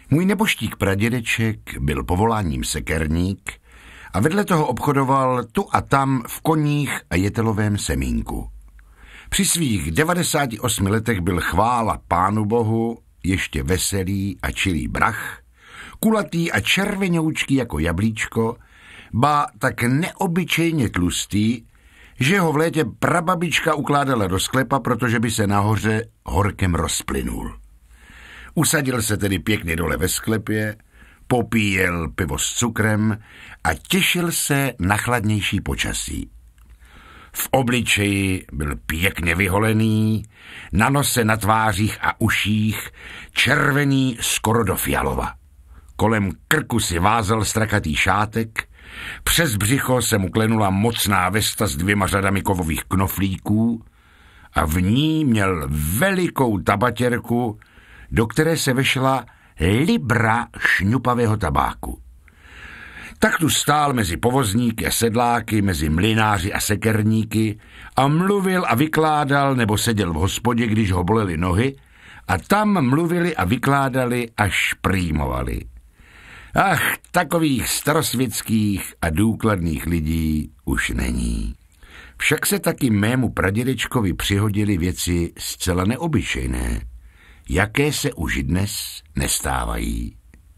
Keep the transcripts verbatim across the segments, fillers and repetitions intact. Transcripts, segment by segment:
Můj neboštík pradědeček byl povoláním sekerník a vedle toho obchodoval tu a tam v koních a jetelovém semínku. Při svých devadesáti osmi letech byl chvála Pánu Bohu ještě veselý a čilý brach, kulatý a červenoučký jako jablíčko, ba tak neobyčejně tlustý, že ho v létě prababička ukládala do sklepa, protože by se nahoře horkem rozplynul. Usadil se tedy pěkně dole ve sklepě, popíjel pivo s cukrem a těšil se na chladnější počasí. V obličeji byl pěkně vyholený, na nose, na tvářích a uších červený skoro do fialova. Kolem krku si vázal strakatý šátek, přes břicho se mu klenula mocná vesta s dvěma řadami kovových knoflíků a v ní měl velikou tabatěrku, do které se vešla libra šňupavého tabáku. Tak tu stál mezi povozníky a sedláky, mezi mlynáři a sekerníky a mluvil a vykládal nebo seděl v hospodě, když ho bolely nohy, a tam mluvili a vykládali a šprýmovali. Ach, takových starosvětských a důkladných lidí už není. Však se taky mému pradědečkovi přihodily věci zcela neobyčejné, jaké se už dnes nestávají.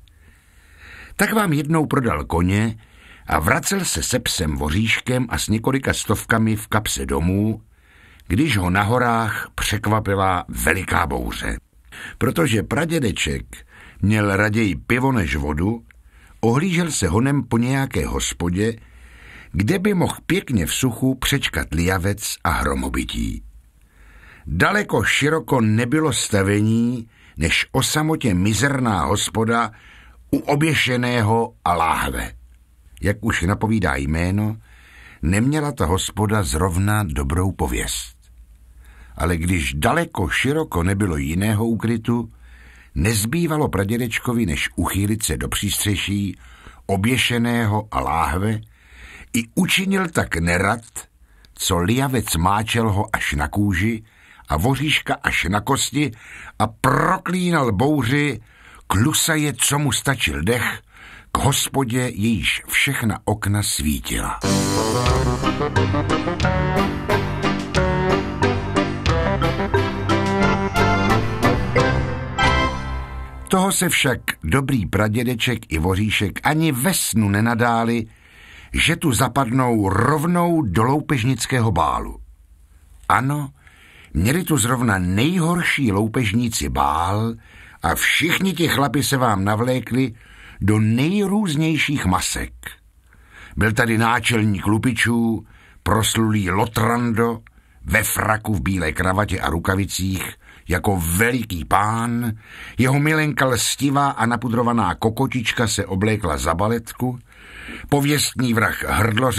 Tak vám jednou prodal koně a vracel se se psem Voříškem a s několika stovkami v kapse domů, když ho na horách překvapila veliká bouře. Protože pradědeček měl raději pivo než vodu, ohlížel se honem po nějaké hospodě, kde by mohl pěkně v suchu přečkat lijavec a hromobytí. Daleko široko nebylo stavení, než o samotě mizerná hospoda u oběšeného a láhve. Jak už napovídá jméno, neměla ta hospoda zrovna dobrou pověst. Ale když daleko široko nebylo jiného úkrytu, nezbývalo pradědečkovi, než uchýlit se do přístřeší oběšeného a láhve, i učinil tak nerad, co lijavec máčel ho až na kůži a Voříška až na kosti a proklínal bouři, klusaje, co mu stačil dech, k hospodě, jejíž všechna okna svítila. Toho se však dobrý pradědeček i Voříšek ani ve snu nenadáli, že tu zapadnou rovnou do loupežnického bálu. Ano, měli tu zrovna nejhorší loupežníci bál a všichni ti chlapi se vám navlékli do nejrůznějších masek. Byl tady náčelník lupičů, proslulý Lotrando, ve fraku v bílé kravatě a rukavicích, jako veliký pán, jeho milenka lstivá a napudrovaná kokotička se oblékla za baletku, pověstný vrah Hrdloře